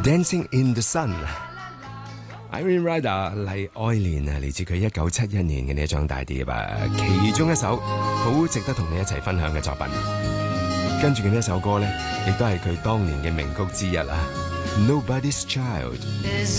Dancing in the Sun， Irene Rider 麗愛蓮啊，嚟自佢1971年嘅呢一張大碟啊，其中一首好值得同你一齊分享嘅作品。跟住嘅呢一首歌咧，亦都係佢當年嘅名曲之一啊，Nobody's Child。